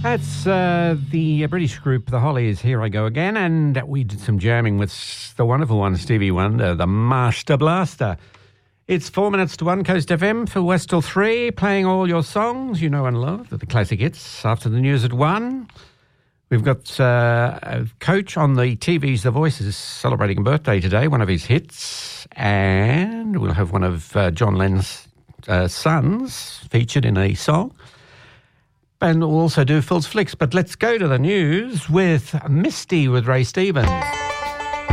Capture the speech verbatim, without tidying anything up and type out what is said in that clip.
That's uh, the British group, The Hollies, Here I Go Again, and we did some jamming with the wonderful one, Stevie Wonder, the Master Blaster. It's four minutes to one, Coast F M for West till three, playing all your songs you know and love, the classic hits, after the news at one. We've got uh, a coach on the T V's The Voice is celebrating a birthday today, one of his hits, and we'll have one of uh, John Lennon's uh, sons featured in a song. And we'll also do Phil's Flicks. But let's go to the news with Misty with Ray Stevens.